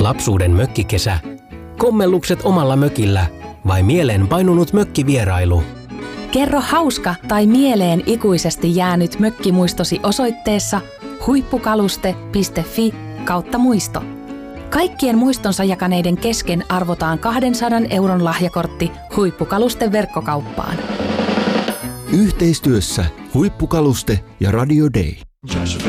Lapsuuden mökkikesä, kommellukset omalla mökillä vai mieleen painunut mökkivierailu? Kerro hauska tai mieleen ikuisesti jäänyt mökkimuistosi osoitteessa huippukaluste.fi/muisto. Kaikkien muistonsa jakaneiden kesken arvotaan 200 € lahjakortti Huippukalusten verkkokauppaan. Yhteistyössä Huippukaluste ja Radio Day.